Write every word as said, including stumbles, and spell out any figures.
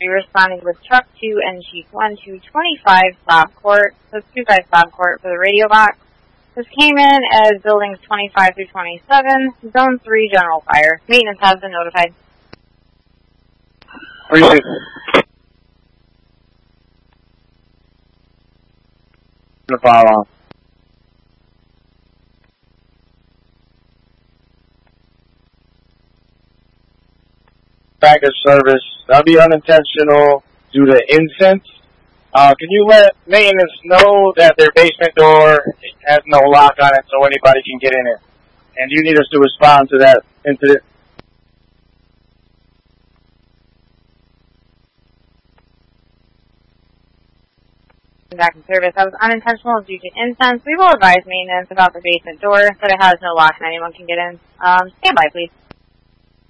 Be responding with truck two and Chief one to twenty-five Stop Court. So twenty-five Stop Court for the radio box. This came in as buildings twenty-five through twenty-seven, zone three general fire. Maintenance has been notified. Appreciate the follow. Package service. That'll be unintentional due to incense. Uh, can you let maintenance know that their basement door has no lock on it so anybody can get in it? And you need us to respond to that incident. Back in service. That was unintentional due to incense. We will advise maintenance about the basement door, but it has no lock and anyone can get in. Um, stand by, please.